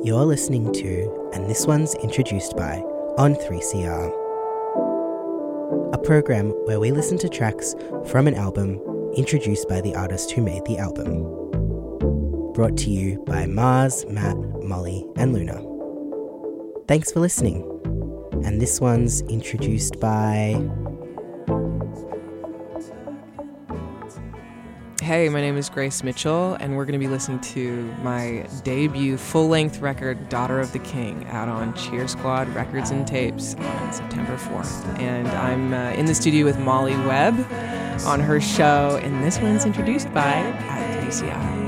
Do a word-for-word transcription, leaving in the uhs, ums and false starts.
You're listening to, and this one's introduced by, on three C R. A program where we listen to tracks from an album introduced by the artist who made the album. Brought to you by Mars, Matt, Molly, and Luna. Thanks for listening. And this one's introduced by... Hey, my name is Grace Mitchell, and we're going to be listening to my debut full-length record, Daughter of the King, out on Cheer Squad Records and Tapes on September fourth. And I'm uh, in the studio with Molly Webb on her show, and this one's introduced by at three C R.